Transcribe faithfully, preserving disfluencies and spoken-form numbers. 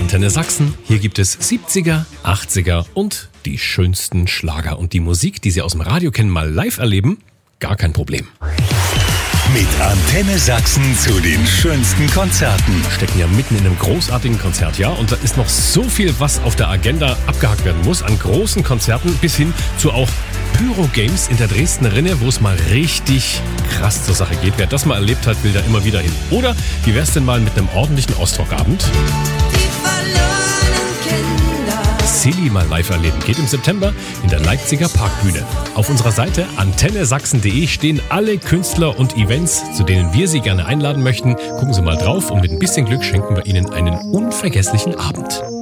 Antenne Sachsen. Hier gibt es siebziger, achtziger und die schönsten Schlager. Und die Musik, die Sie aus dem Radio kennen, mal live erleben, gar kein Problem. Mit Antenne Sachsen zu den schönsten Konzerten. Wir stecken ja mitten in einem großartigen Konzertjahr und da ist noch so viel, was auf der Agenda abgehakt werden muss, an großen Konzerten bis hin zu auch Pyro Games in der Dresdner Rinne, wo es mal richtig krass zur Sache geht. Wer das mal erlebt hat, will da immer wieder hin. Oder wie wär's denn mal mit einem ordentlichen Ostrock-Abend? Silly mal live erleben. Geht im September in der Leipziger Parkbühne. Auf unserer Seite antenne sachsen punkt de stehen alle Künstler und Events, zu denen wir Sie gerne einladen möchten. Gucken Sie mal drauf und mit ein bisschen Glück schenken wir Ihnen einen unvergesslichen Abend.